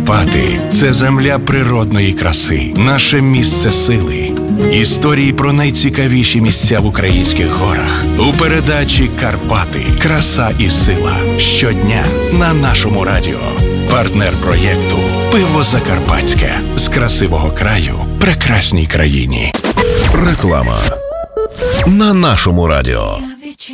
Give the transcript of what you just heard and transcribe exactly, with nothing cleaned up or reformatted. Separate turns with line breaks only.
Карпати – це земля природної краси, наше місце сили. Історії про найцікавіші місця в українських горах у передачі «Карпати. Краса і сила». Щодня на нашому радіо. Партнер проєкту «Пиво Закарпатське» з красивого краю прекрасній країні.
Реклама на нашому радіо.